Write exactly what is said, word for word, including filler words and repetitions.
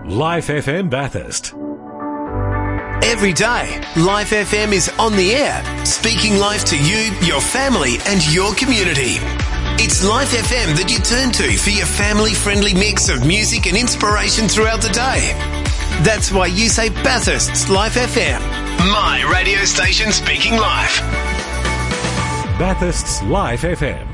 Life F M Bathurst. Every day, Life F M is on the air, speaking life to you, your family and your community. It's Life F M that you turn to for your family-friendly mix of music and inspiration throughout the day. That's why you say Bathurst's Life F M. My radio station speaking life. Bathurst's Life F M.